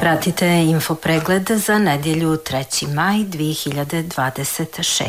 Pratite infopregled za nedjelju 3. maj 2026.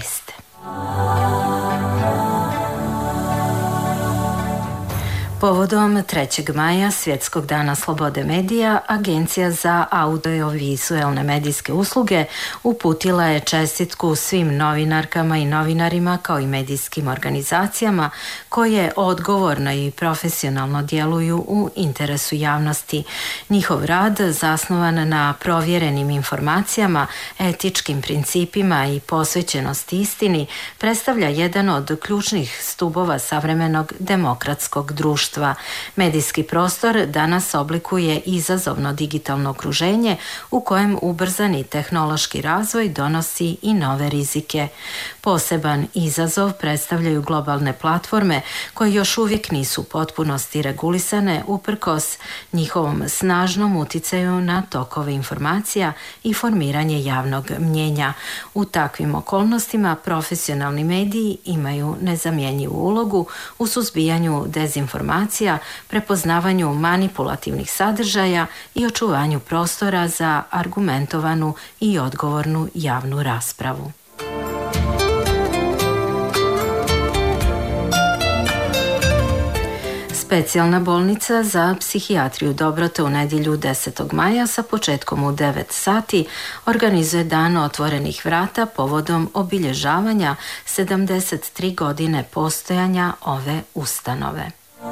Povodom 3. maja, Svjetskog dana slobode medija, Agencija za audiovizualne medijske usluge uputila je čestitku svim novinarkama i novinarima kao i medijskim organizacijama koje odgovorno i profesionalno djeluju u interesu javnosti. Njihov rad, zasnovan na provjerenim informacijama, etičkim principima i posvećenosti istini, predstavlja jedan od ključnih stubova savremenog demokratskog društva. Medijski prostor danas oblikuje izazovno digitalno okruženje u kojem ubrzani tehnološki razvoj donosi i nove rizike. Poseban izazov predstavljaju globalne platforme koje još uvijek nisu u potpunosti regulisane uprkos njihovom snažnom uticaju na tokove informacija i formiranje javnog mnjenja. U takvim okolnostima profesionalni mediji imaju nezamjenjivu ulogu u suzbijanju dezinformacija, prepoznavanju manipulativnih sadržaja i očuvanju prostora za argumentovanu i odgovornu javnu raspravu. Specijalna bolnica za psihijatriju Dobrota u nedjelju 10. maja sa početkom u 9 sati organizuje dan otvorenih vrata povodom obilježavanja 73 godine postojanja ove ustanove.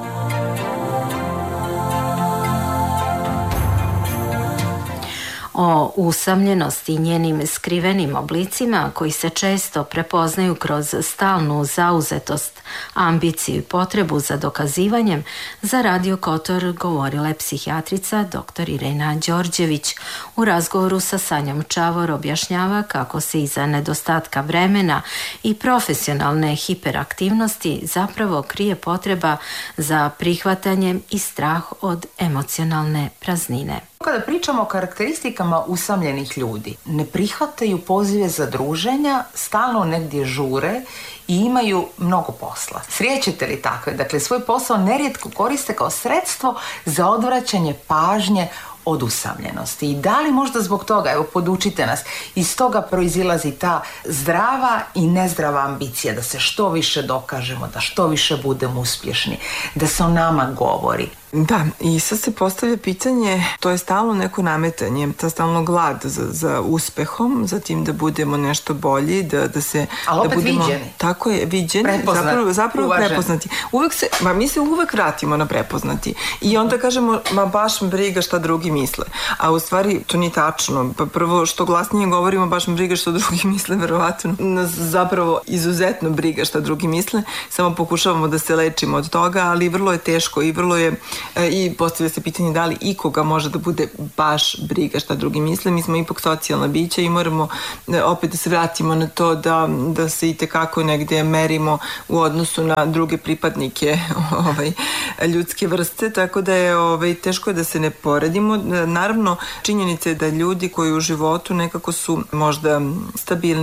O usamljenosti i njenim skrivenim oblicima koji se često prepoznaju kroz stalnu zauzetost, ambiciju i potrebu za dokazivanjem, za Radio Kotor govorila je psihijatrica dr. Irena Đorđević. U razgovoru sa Sanjom Čavor objašnjava kako se iza nedostatka vremena i profesionalne hiperaktivnosti zapravo krije potreba za prihvatanjem i strah od emocionalne praznine. Kada pričamo o karakteristikama usamljenih ljudi, ne prihvataju pozive za druženja, stalno negdje žure i imaju mnogo posla. Srećete li takve? Dakle, svoj posao nerijetko koriste kao sredstvo za odvraćanje pažnje od usamljenosti. I da li možda zbog toga, evo podučite nas, iz toga proizilazi ta zdrava i nezdrava ambicija da se što više dokažemo, da što više budemo uspješni, da se o nama govori. Da, i sad se postavlja pitanje, to je stalno neko nametanje, ta stalno glad za uspehom, za tim da budemo nešto bolji, da se... Ali opet da budemo, viđeni. Tako je, viđeni, zapravo prepoznati. Mi se uvek vratimo na prepoznati i onda kažemo, baš me briga šta drugi misle. A u stvari to nije tačno. Pa prvo što glasnije govorimo, baš me briga šta drugi misle, verovatno. Nas zapravo izuzetno briga šta drugi misle, samo pokušavamo da se lečimo od toga, ali vrlo je teško i vrlo je i postavlja se pitanje da li ikoga može da bude baš briga šta drugi misle. Mi smo ipak socijalna bića i moramo opet da se vratimo na to da se i tekako negdje merimo u odnosu na druge pripadnike ljudske vrste, tako da je teško je da se ne poredimo. Naravno, činjenica je da ljudi koji u životu nekako su možda stabilni